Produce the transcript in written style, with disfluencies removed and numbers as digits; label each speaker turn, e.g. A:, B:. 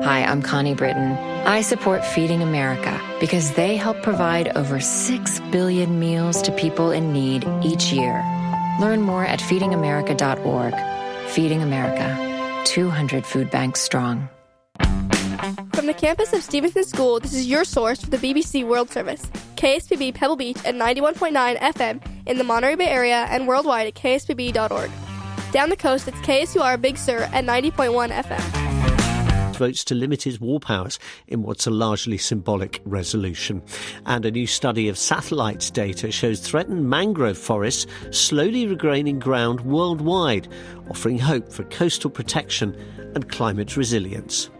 A: Hi, I'm Connie Britton. I support Feeding America because they help provide over 6 billion meals to people in need each year. Learn more at feedingamerica.org. Feeding America, 200 food banks strong.
B: From the campus of Stevenson School, this is your source for the BBC World Service. KSPB Pebble Beach at 91.9 FM in the Monterey Bay area and worldwide at kspb.org. Down the coast, it's KSUR Big Sur at 90.1 FM.
C: Votes to limit his war powers in what's a largely symbolic resolution. And a new study of satellite data shows threatened mangrove forests slowly regaining ground worldwide, offering hope for coastal protection and climate resilience.